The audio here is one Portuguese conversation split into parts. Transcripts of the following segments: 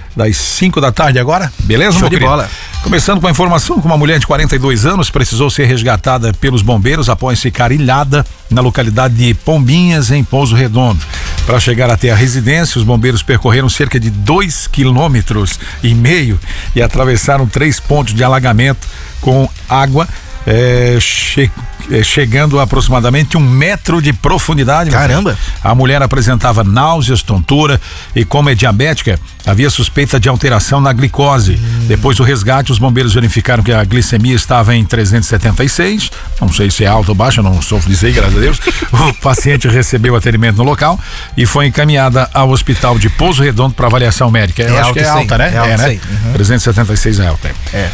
das 5 da tarde agora, beleza? Show de bola. Começando com a informação que uma mulher de 42 anos precisou ser resgatada pelos bombeiros após ficar ilhada na localidade de Pombinhas, em Pouso Redondo. Para chegar até a residência, os bombeiros percorreram cerca de 2,5 quilômetros e atravessaram 3 pontos de alagamento com água, chegando a aproximadamente 1 metro de profundidade. Caramba! A mulher apresentava náuseas, tontura e, como é diabética, havia suspeita de alteração na glicose. Depois do resgate, os bombeiros verificaram que a glicemia estava em 376, não sei se é alta ou baixa, não sofro disso aí, graças a Deus. O paciente recebeu atendimento no local e foi encaminhada ao hospital de Pouso Redondo para avaliação médica. Eu acho que é alta, né? Né? 376 é alta.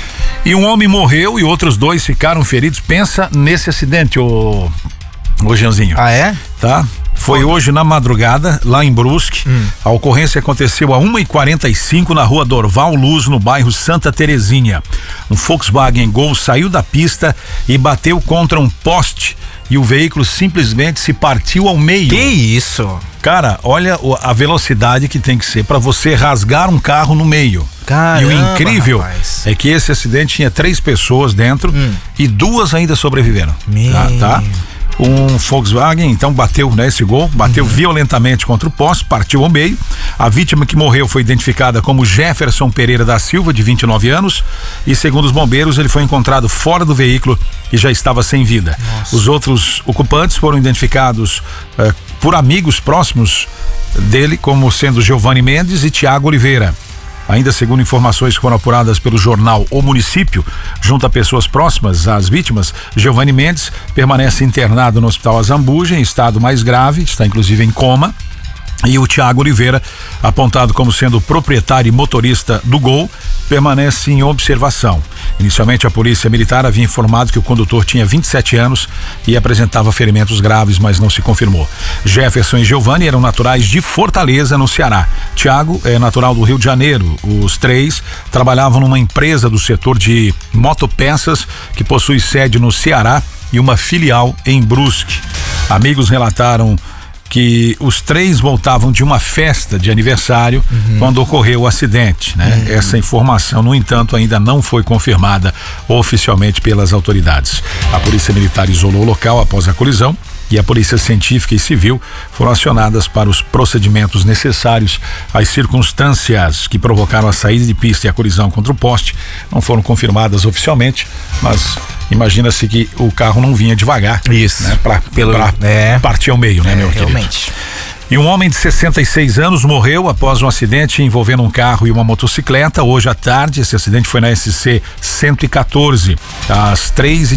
E um homem morreu e outros 2 ficaram feridos. Pensa nesse acidente, ô Jeanzinho. Ah, é? Tá? Foi hoje na madrugada, lá em Brusque. A ocorrência aconteceu a 1h45 na rua Dorval Luz, no bairro Santa Terezinha. Um Volkswagen Gol saiu da pista e bateu contra um poste e o veículo simplesmente se partiu ao meio. Que isso? Cara, olha a velocidade que tem que ser para você rasgar um carro no meio. Caramba, e o incrível, rapaz, é que esse acidente tinha 3 pessoas dentro e 2 ainda sobreviveram. Tá? Um Volkswagen então bateu, né, esse Gol, bateu violentamente contra o poste, partiu ao meio. A vítima que morreu foi identificada como Jefferson Pereira da Silva, de 29 anos, e segundo os bombeiros, ele foi encontrado fora do veículo e já estava sem vida. Nossa. Os outros ocupantes foram identificados por amigos próximos dele, como sendo Giovanni Mendes e Tiago Oliveira. Ainda segundo informações que foram apuradas pelo jornal O Município, junto a pessoas próximas às vítimas, Giovanni Mendes permanece internado no Hospital Azambuja em estado mais grave, está inclusive em coma. E o Tiago Oliveira, apontado como sendo o proprietário e motorista do Gol, permanece em observação. Inicialmente, a polícia militar havia informado que o condutor tinha 27 anos e apresentava ferimentos graves, mas não se confirmou. Jefferson e Giovanni eram naturais de Fortaleza, no Ceará. Tiago é natural do Rio de Janeiro. Os 3 trabalhavam numa empresa do setor de motopeças que possui sede no Ceará e uma filial em Brusque. Amigos relataram que os 3 voltavam de uma festa de aniversário quando ocorreu o acidente, né? Essa informação, no entanto, ainda não foi confirmada oficialmente pelas autoridades. A polícia militar isolou o local após a colisão e a polícia científica e civil foram acionadas para os procedimentos necessários. As circunstâncias que provocaram a saída de pista e a colisão contra o poste não foram confirmadas oficialmente, mas imagina-se que o carro não vinha devagar. Isso. Né, para partir ao meio, né, meu querido? Realmente. E um homem de 66 anos morreu após um acidente envolvendo um carro e uma motocicleta hoje à tarde. Esse acidente foi na SC 114, às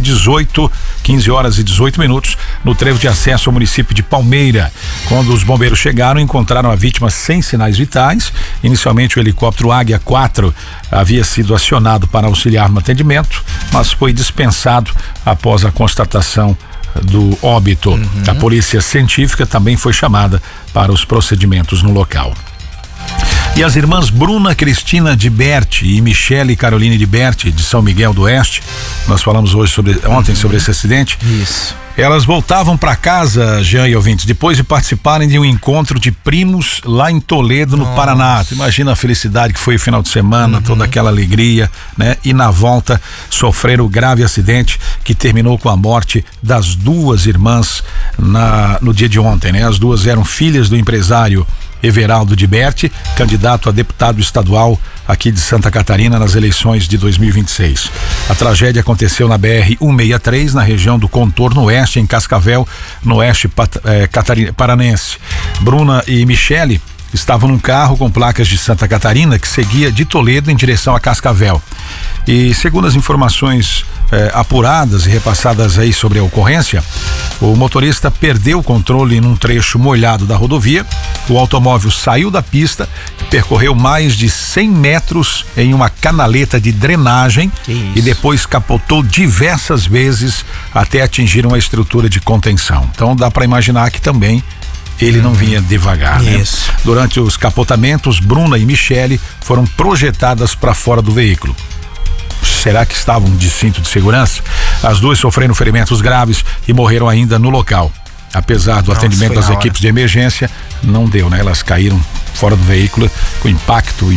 15 horas e 18 minutos, no trevo de acesso ao município de Palmeira. Quando os bombeiros chegaram, encontraram a vítima sem sinais vitais. Inicialmente, o helicóptero Águia 4 havia sido acionado para auxiliar no atendimento, mas foi dispensado após a constatação do óbito. A polícia científica também foi chamada para os procedimentos no local. E as irmãs Bruna Cristina de Berti e Michele Caroline de Berti, de São Miguel do Oeste, nós falamos ontem sobre esse acidente. Isso. Elas voltavam para casa, Jean e ouvintes, depois de participarem de um encontro de primos lá em Toledo, no Paraná. Tu imagina a felicidade que foi o final de semana, toda aquela alegria, né? E na volta sofreram o grave acidente que terminou com a morte das 2 irmãs no dia de ontem, né? As 2 eram filhas do empresário Everaldo de Berti, candidato a deputado estadual aqui de Santa Catarina nas eleições de 2026. A tragédia aconteceu na BR-163, na região do Contorno Oeste, em Cascavel, no oeste paranense. Bruna e Michele estavam num carro com placas de Santa Catarina que seguia de Toledo em direção a Cascavel. E segundo as informações apuradas e repassadas aí sobre a ocorrência, o motorista perdeu o controle num trecho molhado da rodovia. O automóvel saiu da pista, percorreu mais de 100 metros em uma canaleta de drenagem e depois capotou diversas vezes até atingir uma estrutura de contenção. Então dá para imaginar que também ele não vinha devagar, né? Durante os capotamentos, Bruna e Michele foram projetadas para fora do veículo. Será que estavam de cinto de segurança? As 2 sofreram ferimentos graves e morreram ainda no local. Apesar do atendimento das equipes de emergência, não deu, né? Elas caíram fora do veículo com impacto